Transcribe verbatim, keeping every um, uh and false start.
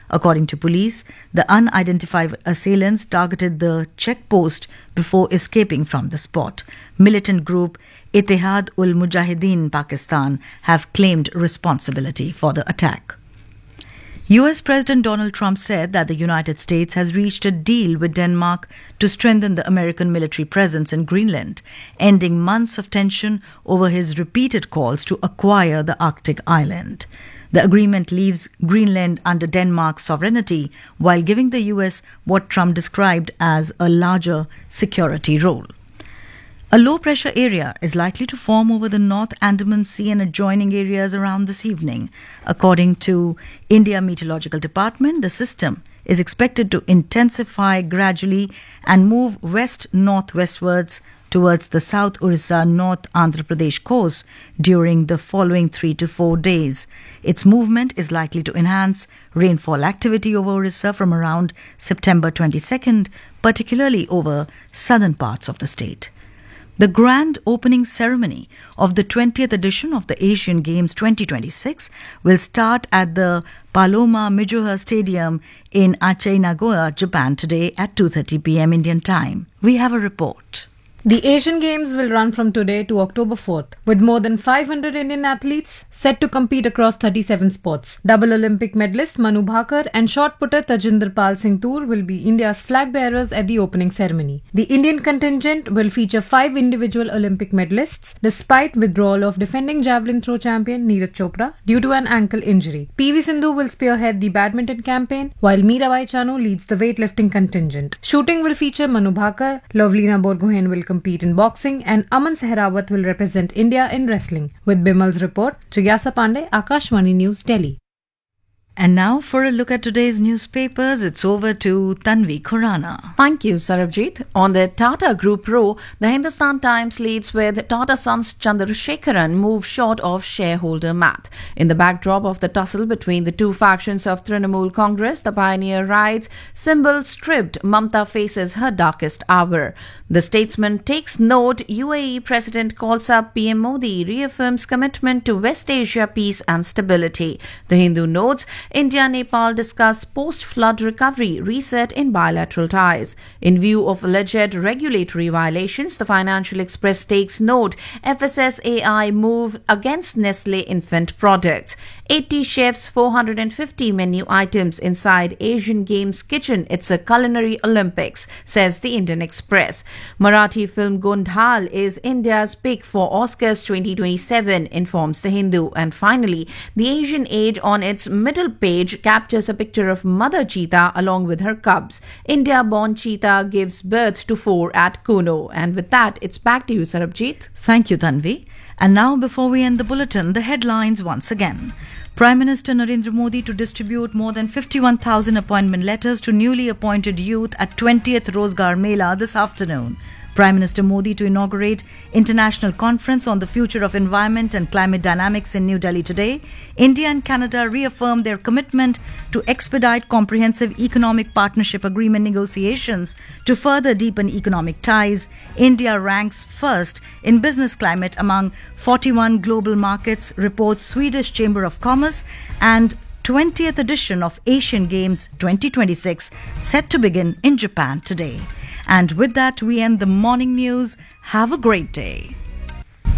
According to police, the unidentified assailants targeted the checkpost before escaping from the spot. Militant group Ittihad ul Mujahideen Pakistan have claimed responsibility for the attack. U S President Donald Trump said that the United States has reached a deal with Denmark to strengthen the American military presence in Greenland, ending months of tension over his repeated calls to acquire the Arctic island. The agreement leaves Greenland under Denmark's sovereignty while giving the U S what Trump described as a larger security role. A low-pressure area is likely to form over the North Andaman Sea and adjoining areas around this evening. According to India Meteorological Department, the system is expected to intensify gradually and move west-northwestwards towards the South Orissa, North Andhra Pradesh coast during the following three to four days. Its movement is likely to enhance rainfall activity over Orissa from around September twenty-second, particularly over southern parts of the state. The grand opening ceremony of the twentieth edition of the Asian Games twenty twenty-six will start at the Paloma Mijuha Stadium in Aceh, Nagoya, Japan today at two thirty p.m. Indian time. We have a report. The Asian Games will run from today to October fourth, with more than five hundred Indian athletes set to compete across thirty-seven sports. Double Olympic medalist Manu Bhakar and shot putter Tajinder Pal Singh Toor will be India's flag bearers at the opening ceremony. The Indian contingent will feature five individual Olympic medalists, despite withdrawal of defending javelin throw champion Neeraj Chopra due to an ankle injury. P V Sindhu will spearhead the badminton campaign, while Mirabai Chanu leads the weightlifting contingent. Shooting will feature Manu Bhakar, Lovlina Borgohain will compete in boxing, and Aman Sehrawat will represent India in wrestling. With Bimal's report, Jigyasa Pandey, Akashvani News, Delhi. And now for a look at today's newspapers, it's over to Tanvi Khurana. Thank you, Sarabjit. On the Tata Group row, the Hindustan Times leads with Tata Sons Chandrasekharan move short of shareholder math. In the backdrop of the tussle between the two factions of Trinamool Congress, the pioneer writes, symbol stripped, Mamta faces her darkest hour. The statesman takes note, U A E President calls up P M Modi, reaffirms commitment to West Asia peace and stability. The Hindu notes, India-Nepal discuss post-flood recovery, reset in bilateral ties. In view of alleged regulatory violations, the Financial Express takes note, F S S A I move against Nestle infant products. eighty chefs, four hundred fifty menu items inside Asian Games kitchen. It's a culinary Olympics, says the Indian Express. Marathi film Gondhal is India's pick for Oscars twenty twenty-seven, informs the Hindu. And finally, the Asian Age on its middle page captures a picture of mother cheetah along with her cubs. India-born cheetah gives birth to four at Kuno. And with that, it's back to you, Sarabjit. Thank you, Tanvi. And now, before we end the bulletin, the headlines once again. Prime Minister Narendra Modi to distribute more than fifty-one thousand appointment letters to newly appointed youth at twentieth Rozgar Mela this afternoon. Prime Minister Modi to inaugurate International Conference on the Future of Environment and Climate Dynamics in New Delhi today. India and Canada reaffirmed their commitment to expedite comprehensive economic partnership agreement negotiations to further deepen economic ties. India ranks first in business climate among forty-one global markets, reports Swedish Chamber of Commerce, and twentieth edition of Asian Games twenty twenty-six set to begin in Japan today. And with that, we end the morning news. Have a great day.